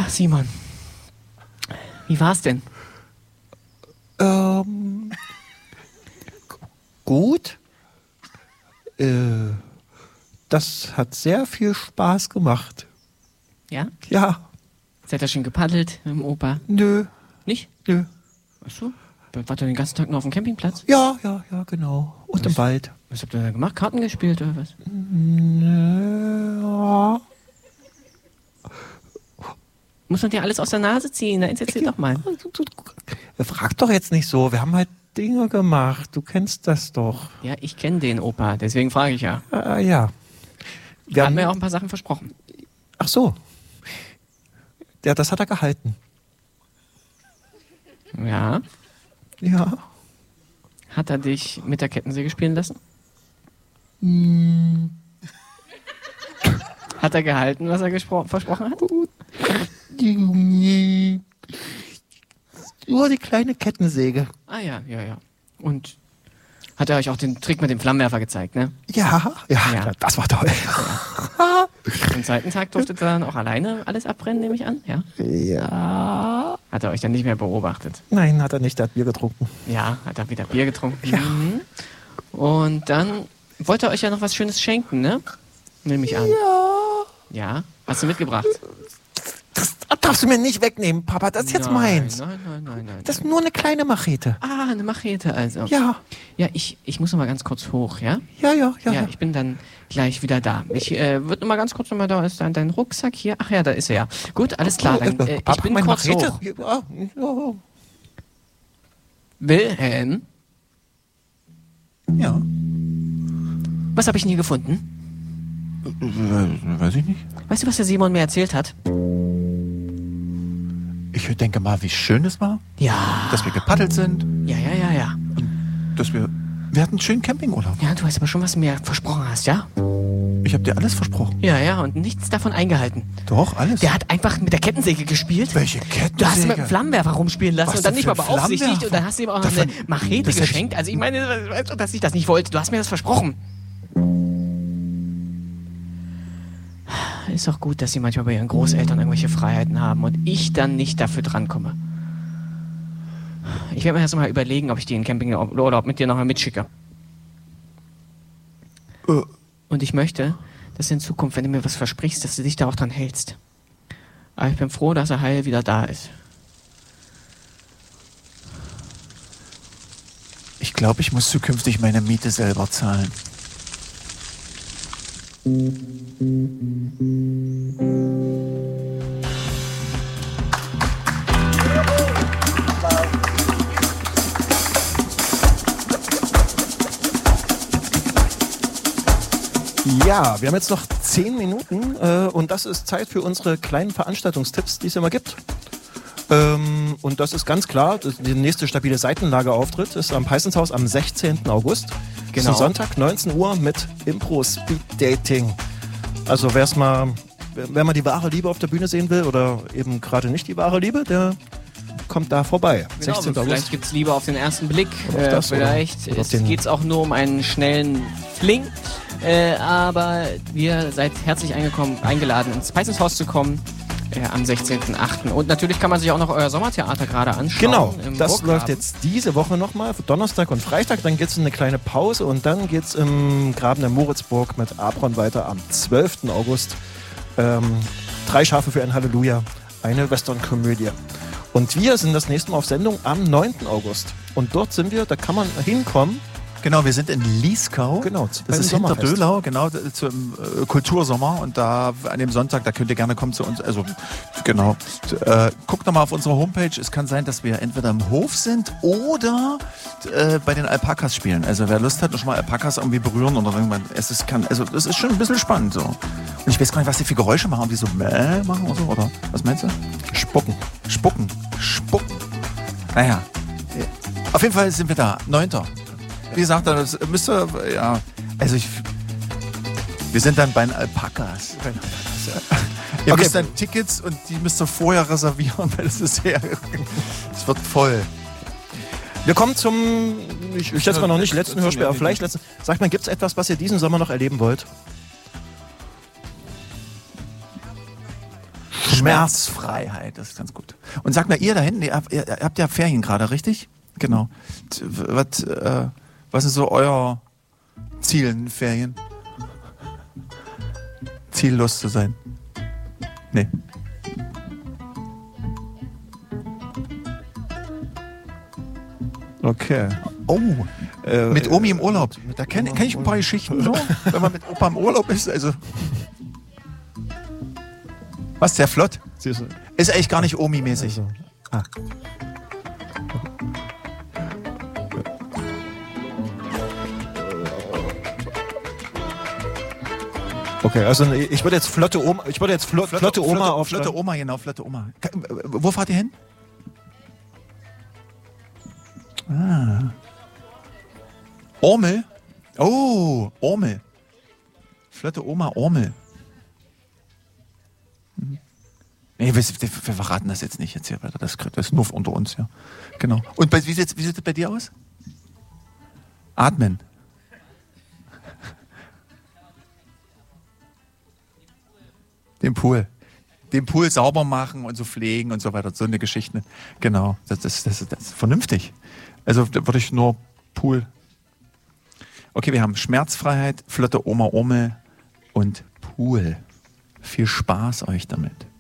Ja, Simon. Wie war's denn? Gut. Das hat sehr viel Spaß gemacht. Ja? Ja. Seid ihr schon gepaddelt mit dem Opa? Nö. Nicht? Nö. Achso. Wart ihr den ganzen Tag nur auf dem Campingplatz? Ja, genau. Und im Wald. Was habt ihr da gemacht? Karten gespielt oder was? Ja. Muss man dir alles aus der Nase ziehen? Na, jetzt erzähl doch mal. Frag doch jetzt nicht so. Wir haben halt Dinge gemacht. Du kennst das doch. Ja, ich kenne den Opa, deswegen frage ich ja. Ja. Wir haben mir auch ein paar Sachen versprochen. Ach so. Ja, das hat er gehalten. Ja. Ja. Hat er dich mit der Kettensäge spielen lassen? Hat er gehalten, was er versprochen hat? Nur die kleine Kettensäge. Ah ja. Und hat er euch auch den Trick mit dem Flammenwerfer gezeigt, ne? Ja, das war toll. Ja. Am zweiten Tag durftet ihr dann auch alleine alles abbrennen, nehme ich an? Ja. Ja. Hat er euch dann nicht mehr beobachtet? Nein, hat er nicht. Er hat Bier getrunken. Ja, hat er wieder Bier getrunken. Ja. Mhm. Und dann wollte er euch ja noch was Schönes schenken, ne? Nehme ich an. Ja. Hast du mitgebracht? Das darfst du mir nicht wegnehmen, Papa. Das ist jetzt meins. Nein. Das ist nur eine kleine Machete. Ah, eine Machete also. Ja. Ja, ich muss noch mal ganz kurz hoch, ja? Ja. Ja, ich bin dann gleich wieder da. Ich würde noch mal ganz kurz noch mal, da ist dein Rucksack hier. Ach ja, da ist er ja. Gut, alles klar. Dann, ich bin kurz hoch. Ja. Wilhelm? Ja. Was habe ich denn hier gefunden? Weiß ich nicht. Weißt du, was der Simon mir erzählt hat? Ich denke mal, wie schön es war. Ja. Dass wir gepaddelt sind. Ja. Und dass wir hatten einen schönen Campingurlaub. Ja, du weißt aber schon, was du mir versprochen hast, ja? Ich habe dir alles versprochen. Ja, und nichts davon eingehalten. Doch, alles. Der hat einfach mit der Kettensäge gespielt. Welche Kettensäge? Du hast ihn mit dem Flammenwerfer rumspielen lassen Was und dann denn nicht für mal ein beaufsichtigt Flammenwerfer? und dann hast du ihm auch noch eine Machete geschenkt. Also ich meine, weißt du, dass ich das nicht wollte. Du hast mir das versprochen. Ist auch gut, dass sie manchmal bei ihren Großeltern irgendwelche Freiheiten haben und ich dann nicht dafür drankomme. Ich werde mir erst mal überlegen, ob ich den Campingurlaub mit dir noch mal mitschicke. Und ich möchte, dass in Zukunft, wenn du mir was versprichst, dass du dich da auch dran hältst. Aber ich bin froh, dass er heil wieder da ist. Ich glaube, ich muss zukünftig meine Miete selber zahlen. Ja, wir haben jetzt noch 10 Minuten und das ist Zeit für unsere kleinen Veranstaltungstipps, die es immer gibt. Und das ist ganz klar, der nächste stabile Seitenlager-Auftritt ist am Peißenshaus am 16. August. Genau. Das ist ein Sonntag, 19 Uhr mit Impro-Speed-Dating. Also wer mal die wahre Liebe auf der Bühne sehen will oder eben gerade nicht die wahre Liebe, der kommt da vorbei. Genau, 16. August. vielleicht gibt es Liebe auf den ersten Blick. Das, vielleicht geht es auch nur um einen schnellen Fling. Aber ihr seid herzlich eingeladen, ins Peißenshaus zu kommen. Am 16.08. Und natürlich kann man sich auch noch euer Sommertheater gerade anschauen. Genau, das Burggraben. läuft jetzt diese Woche nochmal, Donnerstag und Freitag. Dann geht es in eine kleine Pause und dann geht es im Graben der Moritzburg mit Apron weiter am 12. August. 3 Schafe für ein Halleluja, eine Western-Komödie. Und wir sind das nächste Mal auf Sendung am 9. August. Und dort sind wir, da kann man hinkommen. Genau, wir sind in Lieskau. Genau, das ist hinter Döhlau, genau, zum Kultursommer. Und da an dem Sonntag, da könnt ihr gerne kommen zu uns. Also, genau. Guckt nochmal auf unserer Homepage. Es kann sein, dass wir entweder im Hof sind oder bei den Alpakas spielen. Also, wer Lust hat, schon mal Alpakas irgendwie berühren oder irgendwann. Das ist schon ein bisschen spannend so. Und ich weiß gar nicht, was die für Geräusche machen. Ob die so mäh machen oder so, oder? Was meinst du? Spucken. Naja. Auf jeden Fall sind wir da. 9. Wie gesagt, das müsst ihr, ja, also wir sind dann bei den Alpakas. Ihr müsst dann Tickets und die müsst ihr vorher reservieren, weil es ist es wird voll. Wir kommen zum, ich schätze mal noch nicht, letzten Hörspiel, aber vielleicht letzten. Sagt mal, gibt es etwas, was ihr diesen Sommer noch erleben wollt? Schmerzfreiheit, das ist ganz gut. Und sag mal, ihr da hinten, ihr habt ja Ferien gerade, richtig? Genau. Was ist so euer Ziel in den Ferien? Ziellos zu sein? Nee. Okay. Oh, mit Omi im Urlaub. Da kenn ich ein paar Geschichten so, wenn man mit Opa im Urlaub ist. Also. Was, sehr flott? Ist eigentlich gar nicht Omi-mäßig. Also. Ah. Okay, also ich würde jetzt flotte Oma, flotte Oma aufschreiben. Flotte Oma, genau, flotte Oma. Wo fahrt ihr hin? Ormel? Oh, Ormel. Flotte Oma, Ormel. Nee, wir verraten das jetzt nicht jetzt hier weiter. Das ist nur unter uns, ja. Genau. Und wie sieht es bei dir aus? Atmen. Den Pool sauber machen und so pflegen und so weiter. So eine Geschichte. Genau. Das ist vernünftig. Also da würde ich nur Pool. Okay, wir haben Schmerzfreiheit, flotte Oma Ormel und Pool. Viel Spaß euch damit.